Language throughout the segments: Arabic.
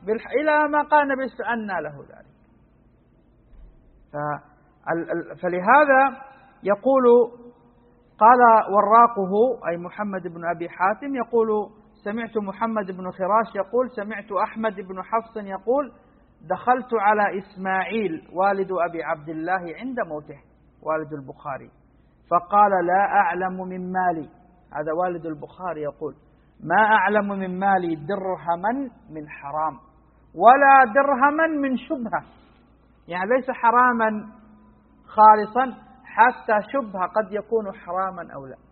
إلى ما قال النبي أنى له ذلك. فلهذا يقول قال وراقه أي محمد بن أبي حاتم يقول سمعت محمد بن خراش يقول سمعت أحمد بن حفص يقول دخلت على إسماعيل والد أبي عبد الله عند موته والد البخاري فقال لا أعلم من مالي، هذا والد البخاري يقول ما أعلم من مالي درهما من حرام ولا درهما من شبهة، يعني ليس حراما خالصا حتى شبهة قد يكون حراما أو لا.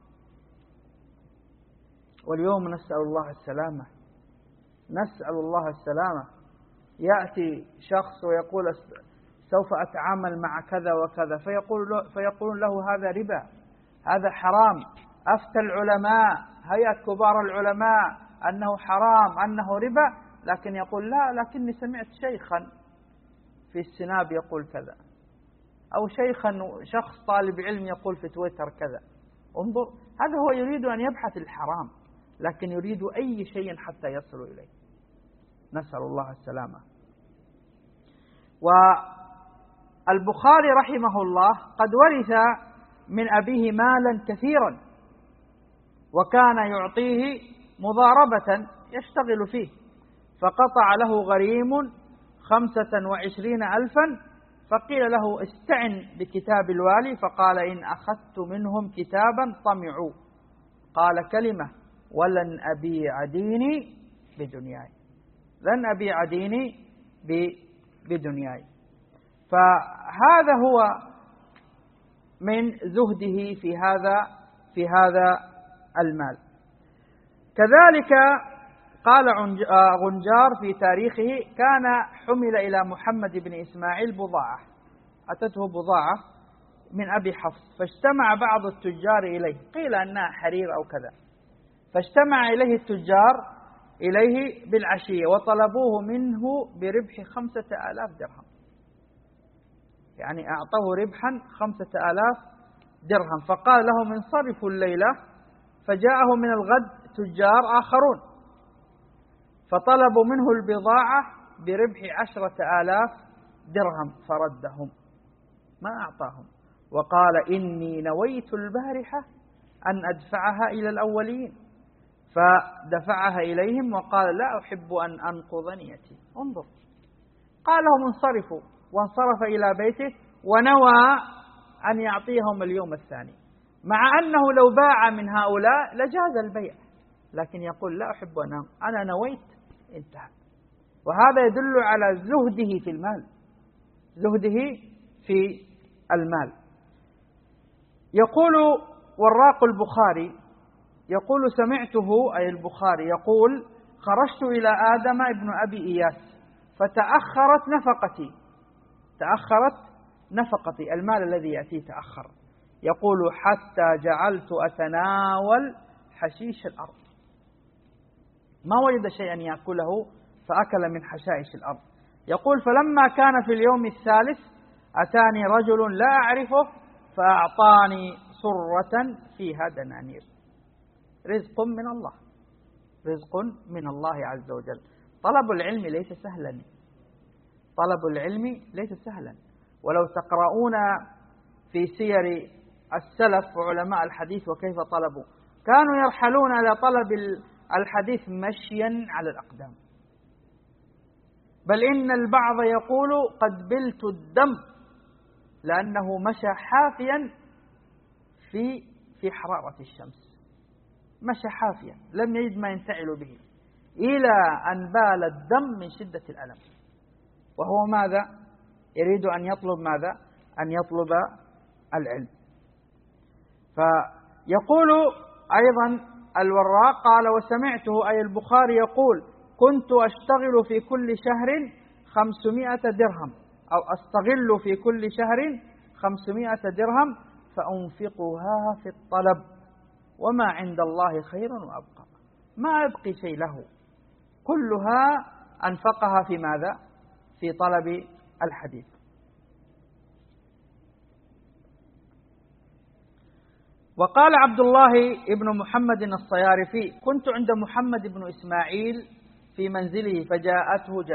واليوم نسأل الله السلامة، نسأل الله السلامة. يأتي شخص ويقول سوف أتعامل مع كذا وكذا فيقول له هذا ربا، هذا حرام، أفتى العلماء هيئة كبار العلماء أنه حرام أنه ربا، لكن يقول لا لكني سمعت شيخا في السناب يقول كذا، أو شخص طالب علم يقول في تويتر كذا. انظر، هذا هو يريد أن يبحث الحرام، لكن يريد أي شيء حتى يصل إليه، نسأل الله السلامة. والبخاري رحمه الله قد ورث من أبيه مالا كثيرا، وكان يعطيه مضاربة يشتغل فيه، فقطع له غريم 25,000 فقيل له استعن بكتاب الوالي، فقال إن أخذت منهم كتابا طمعوا، قال كلمة ولن أبيع ديني بدنياي، لن أبيع ديني بدنياي. فهذا هو من زهده في هذا المال. كذلك قال غنجار في تاريخه كان حمل إلى محمد بن إسماعيل بضاعة، أتته بضاعة من أبي حفص، فاجتمع بعض التجار إليه، قيل أنها حرير أو كذا، فاجتمع إليه التجار إليه بالعشية وطلبوه منه بربح 5,000 درهم، يعني أعطوه ربحا 5,000 درهم، فقال لهم انصرفوا الليلة، فجاءه من الغد تجار آخرون فطلبوا منه البضاعة بربح 10,000 درهم فردهم، ما أعطاهم، وقال إني نويت البارحة أن أدفعها إلى الأولين، فدفعها إليهم وقال لا أحب أن أنقض نيتي. انظر، قال لهم انصرفوا، وانصرف إلى بيته ونوى أن يعطيهم اليوم الثاني، مع أنه لو باع من هؤلاء لجاز البيع، لكن يقول لا أحب أنا نويت، انتهى. وهذا يدل على زهده في المال، زهده في المال. يقول وراق البخاري يقول سمعته أي البخاري يقول خرجت إلى آدم ابن أبي إياس فتأخرت نفقتي المال الذي يأتي تأخر، يقول حتى جعلت أتناول حشيش الأرض، ما وجد شيئا يأكله فأكل من حشائش الأرض. يقول فلما كان في اليوم الثالث أتاني رجل لا أعرفه فأعطاني صرة فيها دنانير. رزق من الله، رزق من الله عز وجل. طلب العلم ليس سهلا، طلب العلم ليس سهلا. ولو تقرؤون في سير السلف وعلماء الحديث وكيف طلبوا، كانوا يرحلون إلى طلب الحديث مشيا على الأقدام، بل إن البعض يقول قد بلت الدم لأنه مشى حافيا في حرارة الشمس، مشى حافيا لم يجد ما ينتعل به، إلى أن بال الدم من شدة الألم، وهو ماذا؟ يريد أن يطلب ماذا؟ أن يطلب العلم. فيقول أيضا الوراق قال وسمعته أي البخاري يقول كنت أشتغل في كل شهر 500 درهم، أو أستغل في كل شهر 500 درهم فأنفقها في الطلب، وما عند الله خير وأبقى، ما يبقي شيء له، كلها أنفقها في ماذا؟ في طلب الحديث. وقال عبد الله ابن محمد الصيارفي كنت عند محمد بن إسماعيل في منزله فجاءته